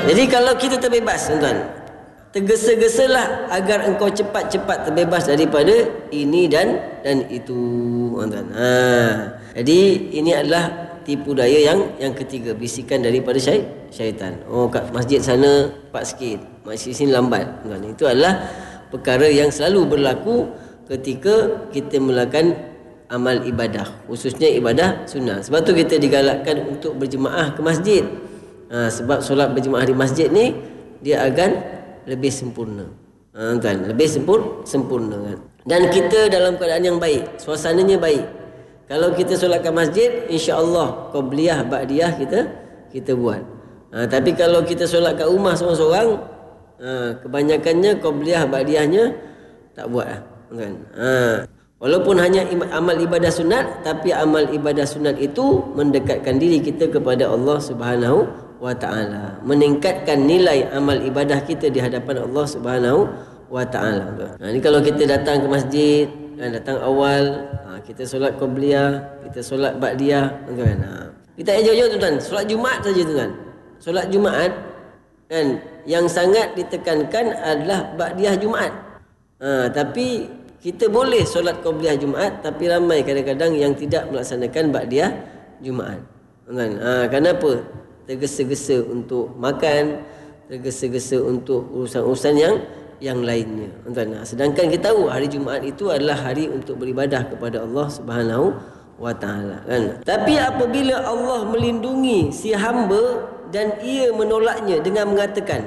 Jadi kalau kita terbebas, tuan-tuan, tergesa-gesalah agar engkau cepat-cepat terbebas daripada ini dan itu, tuan-tuan. Jadi ini adalah tipu daya yang ketiga, bisikan daripada syaitan. Oh, kat masjid sana cepat sikit, masjid sini lambat. Tuan-tuan, itu adalah perkara yang selalu berlaku ketika kita melakukan amal ibadah, khususnya ibadah sunnah. Sebab tu kita digalakkan untuk berjemaah ke masjid. Sebab solat berjemaah di masjid ni dia akan lebih sempurna. Kan? Lebih sempurna kan. Dan kita dalam keadaan yang baik, suasananya baik. Kalau kita solat ke masjid, insya-Allah qabliyah ba'diyah kita buat. Tapi kalau kita solat kat rumah seorang-seorang, kebanyakannya qabliyah ba'diyahnya tak buat lah. Kan? Walaupun hanya amal ibadah sunat, tapi amal ibadah sunat itu mendekatkan diri kita kepada Allah Subhanahu wa ta'ala, meningkatkan nilai amal ibadah kita di hadapan Allah Subhanahu wa ta'ala. Ini kalau kita datang ke masjid, datang awal, kita solat qabliyah, kita solat ba'diyah, kan? Kita jauh-jauh, tuan-tuan, solat Jumaat saja, tuan-tuan. Solat Jumaat kan, yang sangat ditekankan adalah ba'diyah Jumaat. Tapi kita boleh solat qabliyah Jumaat, tapi ramai kadang-kadang yang tidak melaksanakan ba'diyah Jumaat. Kan? Kenapa? Tergesa-gesa untuk makan, tergesa-gesa untuk urusan-urusan yang lainnya. Sedangkan kita tahu hari Jumaat itu adalah hari untuk beribadah kepada Allah Subhanahu wa ta'ala, kan? Tapi apabila Allah melindungi si hamba dan ia menolaknya dengan mengatakan,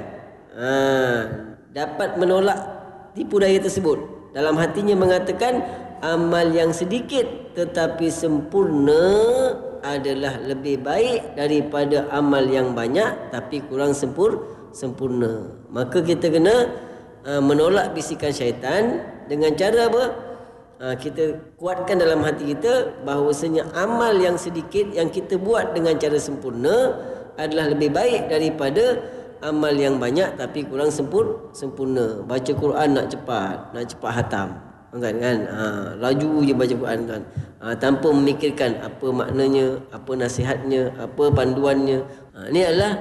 dapat menolak tipu daya tersebut, dalam hatinya mengatakan amal yang sedikit tetapi sempurna adalah lebih baik daripada amal yang banyak tapi kurang sempurna. Maka kita kena menolak bisikan syaitan dengan cara apa? Kita kuatkan dalam hati kita bahawasanya amal yang sedikit yang kita buat dengan cara sempurna adalah lebih baik daripada amal yang banyak tapi kurang sempurna. Baca Quran nak cepat hatam, kan? Laju je baca Quran, kan? Tanpa memikirkan apa maknanya, apa nasihatnya, apa panduannya. Ini adalah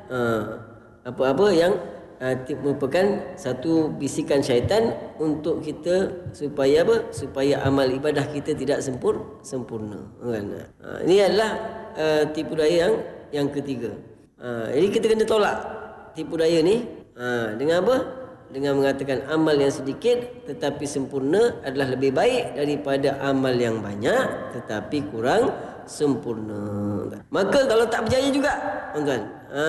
apa-apa yang merupakan satu bisikan syaitan untuk kita supaya apa? Supaya amal ibadah kita tidak sempurna, kan? Ini adalah tipu daya yang ketiga. Jadi kita kena tolak tipu daya ni dengan apa? Dengan mengatakan amal yang sedikit tetapi sempurna adalah lebih baik daripada amal yang banyak tetapi kurang sempurna. Maka kalau tak berjaya juga, tuan-tuan,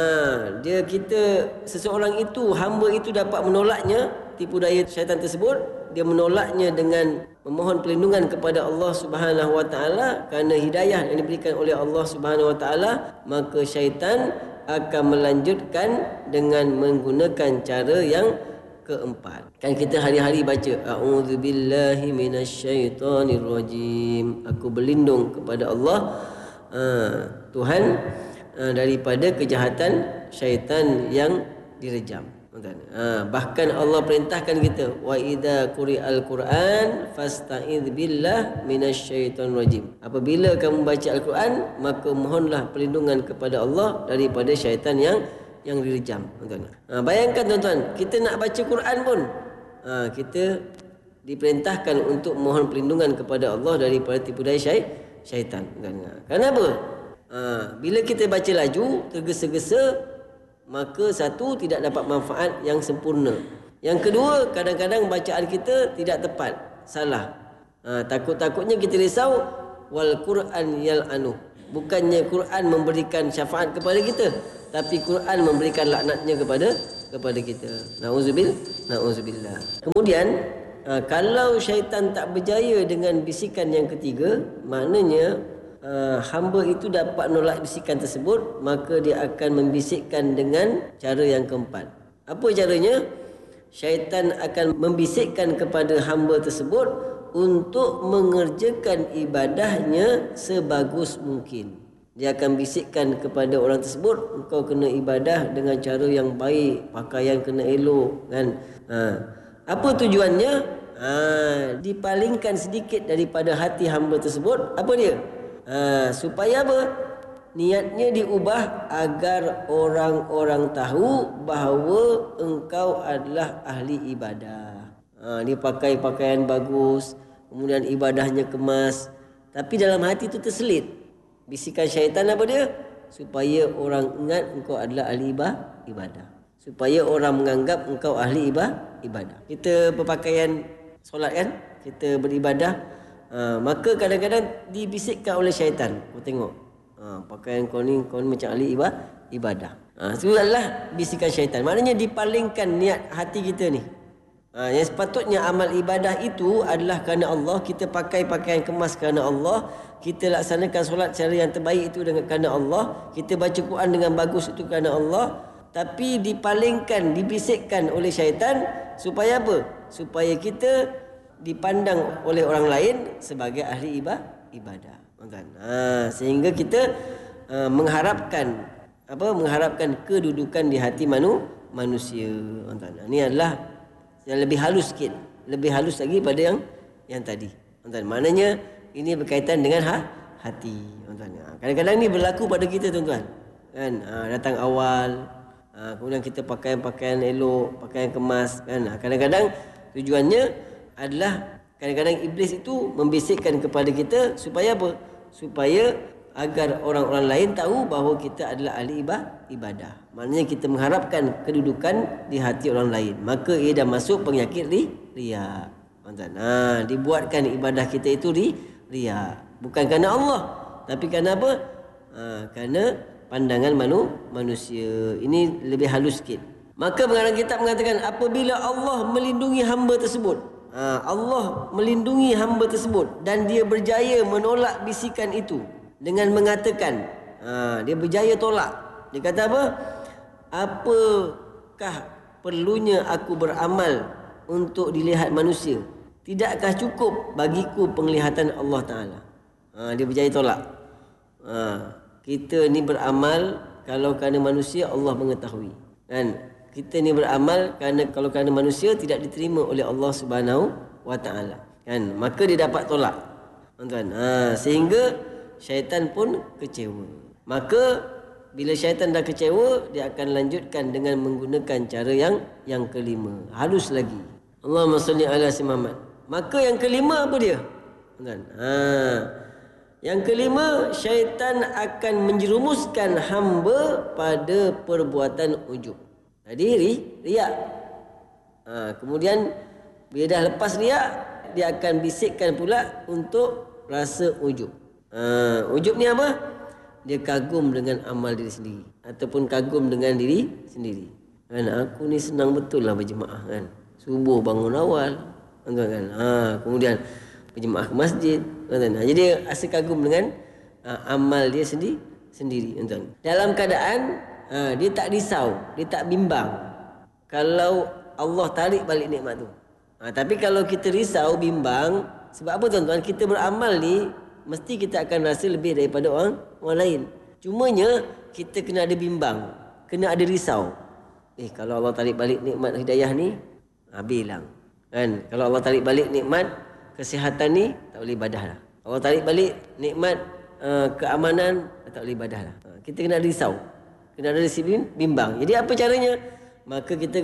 seseorang itu, hamba itu dapat menolaknya tipu daya syaitan tersebut. Dia menolaknya dengan memohon perlindungan kepada Allah Subhanahu wa ta'ala kerana hidayah yang diberikan oleh Allah Subhanahu wa ta'ala. Maka syaitan akan melanjutkan dengan menggunakan cara yang keempat. Kan kita hari-hari baca a'udzubillahi minasyaitonirrajim, aku berlindung kepada Allah Tuhan daripada kejahatan syaitan yang direjam. Bahkan Allah perintahkan kita, wa idza quri'al Quran fasta'idz billah minasyaitonirrajim. Apabila kamu baca Al-Quran, maka mohonlah perlindungan kepada Allah daripada syaitan yang direjam. Bayangkan, tuan-tuan, kita nak baca Quran pun kita diperintahkan untuk mohon perlindungan kepada Allah daripada tipu daya syaitan. Kenapa? Bila kita baca laju, tergesa-gesa, maka satu, tidak dapat manfaat yang sempurna. Yang kedua, kadang-kadang bacaan kita tidak tepat, salah. Takut-takutnya kita risau, wal Quran yal'anu. Bukannya Quran memberikan syafaat kepada kita, tapi Quran memberikan laknatnya kepada kita. Nauzubillah. Kemudian kalau syaitan tak berjaya dengan bisikan yang ketiga, maknanya hamba itu dapat menolak bisikan tersebut, maka dia akan membisikkan dengan cara yang keempat. Apa caranya? Syaitan akan membisikkan kepada hamba tersebut untuk mengerjakan ibadahnya sebagus mungkin. Dia akan bisikkan kepada orang tersebut, engkau kena ibadah dengan cara yang baik, pakaian kena elok, kan? Apa tujuannya? Dipalingkan sedikit daripada hati hamba tersebut. Apa dia? Supaya apa? niatnya diubah agar orang-orang tahu bahawa engkau adalah ahli ibadah. Dia pakai pakaian bagus, kemudian ibadahnya kemas, tapi dalam hati itu terselit bisikan syaitan apa dia? Supaya orang ingat engkau adalah ahli ibadah, supaya orang menganggap engkau ahli ibadah. Kita berpakaian solat kan, kita beribadah, maka kadang-kadang dibisikkan oleh syaitan. Kau tengok, pakaian kau ni macam ahli ibadah. Itu adalah bisikan syaitan. Maknanya dipalingkan niat hati kita ni. Yang sepatutnya amal ibadah itu adalah kerana Allah. Kita pakai pakaian kemas kerana Allah. Kita laksanakan solat cara yang terbaik itu dengan kerana Allah. Kita baca Quran dengan bagus itu kerana Allah. Tapi dipalingkan, dibisikkan oleh syaitan. Supaya apa? Supaya kita dipandang oleh orang lain sebagai ahli ibadah. Sehingga kita mengharapkan kedudukan di hati manusia. Ini adalah yang lebih halus sikit, lebih halus lagi pada yang tadi. Maknanya ini berkaitan dengan hati. Kadang-kadang ni berlaku pada kita tuan-tuan. Kan? Datang awal, kemudian kita pakaian elok, pakaian kemas. Kan? Kadang-kadang tujuannya adalah kadang-kadang iblis itu membisikkan kepada kita supaya apa? Supaya agar orang-orang lain tahu bahawa kita adalah ahli ibadah. Maknanya kita mengharapkan kedudukan di hati orang lain. Maka ia dah masuk penyakit riya. Dibuatkan ibadah kita itu riya. Bukan kerana Allah, tapi kerana apa? Kerana pandangan manusia. Ini lebih halus sikit. Maka pengarang kitab mengatakan, apabila Allah melindungi hamba tersebut, Allah melindungi hamba tersebut dan dia berjaya menolak bisikan itu dengan mengatakan, dia berjaya tolak. Dia kata apa? Apakah perlunya aku beramal untuk dilihat manusia? Tidakkah cukup bagiku penglihatan Allah Ta'ala? Dia berjaya tolak. Kita ni beramal kalau kerana manusia Allah mengetahui. Dan kita ni beramal kalau kerana manusia tidak diterima oleh Allah Subhanahu Wa Ta'ala. Kan? Maka dia dapat tolak. Tuan-tuan. Sehingga syaitan pun kecewa. Maka bila syaitan dah kecewa, dia akan lanjutkan dengan menggunakan cara yang kelima, halus lagi. Allahumma salli ala Muhammad. Maka yang kelima apa dia? Yang kelima, syaitan akan menjerumuskan hamba pada perbuatan ujub. Tadi riak. Kemudian bila dah lepas riak, dia akan bisikkan pula untuk rasa ujub. Ujub ni apa? Dia kagum dengan amal diri sendiri ataupun kagum dengan diri sendiri. Kan, aku ni senang betul lah berjemaah kan. Subuh bangun awal, kan. Kemudian berjemaah ke masjid, kan. Jadi dia rasa kagum dengan amal dia sendiri, kan. Dalam keadaan dia tak risau, dia tak bimbang kalau Allah tarik balik nikmat tu. Tapi kalau kita risau, bimbang, sebab apa tuan-tuan? Kita beramal ni mesti kita akan rasa lebih daripada orang lain. Cumanya kita kena ada bimbang, kena ada risau. Kalau Allah tarik balik nikmat hidayah ni, hilang. Kan? Kalau Allah tarik balik nikmat kesihatan ni, tak boleh ibadah lah. Allah tarik balik nikmat keamanan, tak boleh ibadah lah. Kita kena ada risau, kena ada bimbang. Jadi apa caranya? Maka kita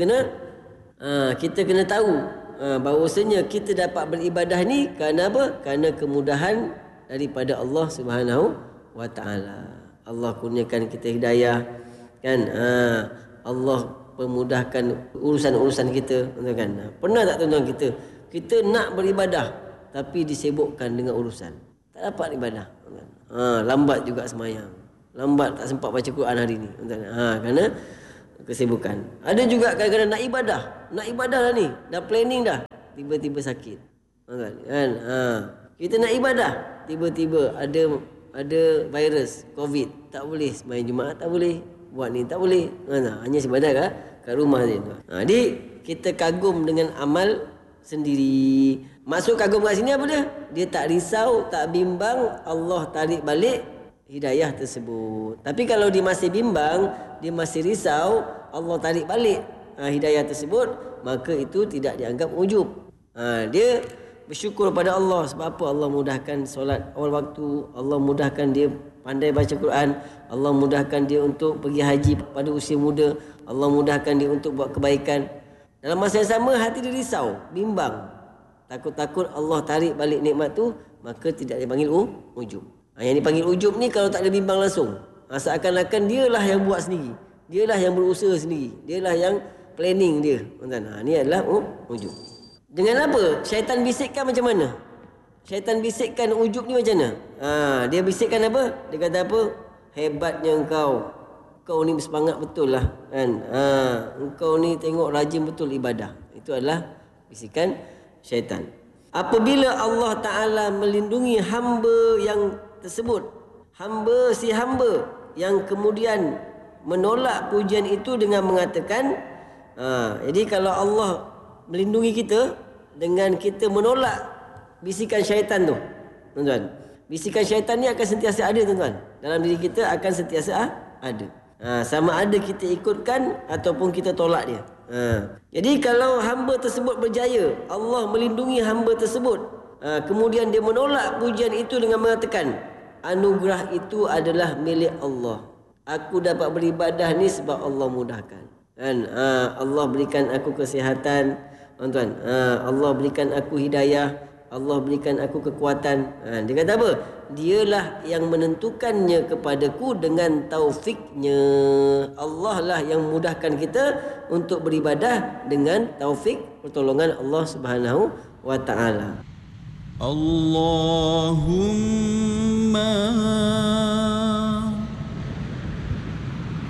kena tahu bahawasanya kita dapat beribadah ni kerana apa? Kerana kemudahan daripada Allah Subhanahu Wa Ta'ala. Allah kurniakan kita hidayah, kan? Allah permudahkan urusan-urusan kita, kan? Pernah tak tuan-tuan kita nak beribadah tapi disibukkan dengan urusan, tak dapat ibadah, kan? Lambat juga semayang, lambat tak sempat baca Quran hari ni, kan? Kerana kesibukan. Ada juga kadang-kadang nak ibadah lah ni, dah planning dah, tiba-tiba sakit, kan? Kita nak ibadah, tiba-tiba ada virus COVID, tak boleh sembahyang Jumaat, tak boleh buat ni, tak boleh. Hanya ibadah kat rumah je. Jadi kita kagum dengan amal sendiri. Maksud kagum kat sini apa dia? Dia tak risau, tak bimbang Allah tarik balik hidayah tersebut. Tapi kalau dia masih bimbang, dia masih risau Allah tarik balik hidayah tersebut, maka itu tidak dianggap ujub. Dia bersyukur pada Allah. Sebab apa? Allah mudahkan solat awal waktu, Allah mudahkan dia pandai baca Quran, Allah mudahkan dia untuk pergi haji pada usia muda, Allah mudahkan dia untuk buat kebaikan. Dalam masa yang sama hati dia risau, bimbang, takut-takut Allah tarik balik nikmat tu, maka tidak dipanggil ujub. Yang dipanggil ujub ni kalau tak ada bimbang langsung, seakan-akan dialah yang buat sendiri, dialah yang berusaha sendiri, dialah yang planning dia. Ni adalah ujub. Dengan apa? Syaitan bisikkan macam mana? Syaitan bisikkan ujub ni macam mana? Dia bisikkan apa? Dia kata apa? Hebatnya kau ni bersemangat betul lah kan. Engkau ni tengok rajin betul ibadah. Itu adalah bisikan syaitan. Apabila Allah Ta'ala melindungi hamba yang tersebut, hamba yang kemudian menolak pujian itu dengan mengatakan, jadi kalau Allah melindungi kita dengan kita menolak bisikan syaitan tu, tuan-tuan, bisikan syaitan ni akan sentiasa ada, tuan-tuan, dalam diri kita akan sentiasa ada. Sama ada kita ikutkan ataupun kita tolak dia. Jadi kalau hamba tersebut berjaya, Allah melindungi hamba tersebut, kemudian dia menolak pujian itu dengan mengatakan, anugerah itu adalah milik Allah, aku dapat beribadah ni sebab Allah mudahkan kan. Allah berikan aku kesihatan, tuan-tuan, Allah berikan aku hidayah, Allah berikan aku kekuatan. Dia kata apa? Dialah yang menentukannya kepadaku dengan taufiknya. Allah lah yang mudahkan kita untuk beribadah dengan taufik pertolongan Allah Subhanahu wa Ta'ala. Allahumma